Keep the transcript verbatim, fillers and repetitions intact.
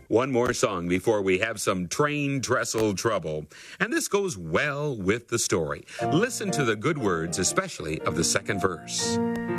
One more song before we have some train trestle trouble. And this goes well with the story. Listen to the good words, especially of the second verse.